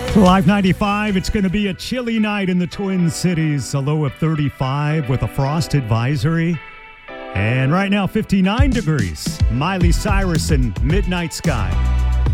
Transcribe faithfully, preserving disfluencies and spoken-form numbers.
Live ninety-five, it's going to be a chilly night in the Twin Cities, a low of thirty-five with a frost advisory. And right now, fifty-nine degrees. Miley Cyrus and Midnight Sky.